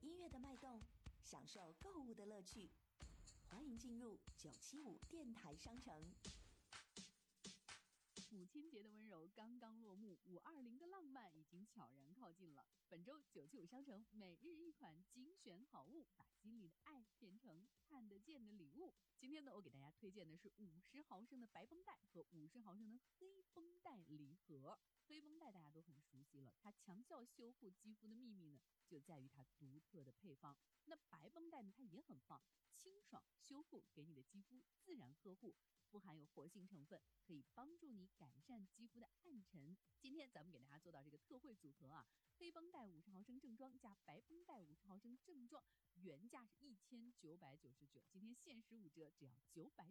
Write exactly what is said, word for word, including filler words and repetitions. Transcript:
音乐的脉动，享受购物的乐趣。欢迎进入九七五电台商城。 母亲节的温柔刚刚落幕，五二零的浪漫已经悄然靠近了。本周九七五商城每日一款精选好物，把心里的爱变成看得见的礼物。今天呢，我给大家推荐的是五十毫升的白绷带和五十毫升的黑绷带礼盒。黑绷带大家都很熟悉了，它强效修复肌肤的秘密呢，就在于它独特的配方。那白绷带呢，它也很棒，清爽修复，给你的肌肤自然呵护，富含有活性成分，可以帮助你改善肌肤的暗沉。今天咱们给大家做到这个特惠组合啊，黑绷带五十毫升正装加白绷带五十毫升正装，原价是一千九百九十九，今天限时五折，只要九百。